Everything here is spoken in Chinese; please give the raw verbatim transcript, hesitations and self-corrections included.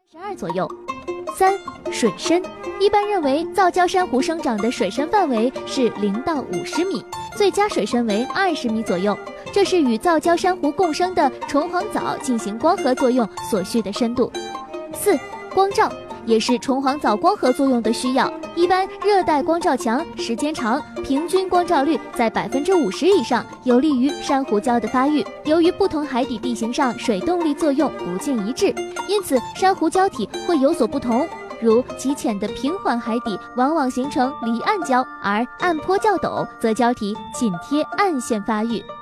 十二左右。三、水深，一般认为造礁珊瑚生长的水深范围是零到五十米，最佳水深为二十米左右，这是与造礁珊瑚共生的虫黄藻进行光合作用所需的深度。四、光照，也是虫黄藻光合作用的需要，一般热带光照强、时间长，平均光照率在百分之五十以上，有利于珊瑚礁的发育。由于不同海底地形上水动力作用不尽一致，因此珊瑚礁体会有所不同。如极浅的平缓海底往往形成离岸礁，而岸坡较陡则礁体紧贴岸线发育。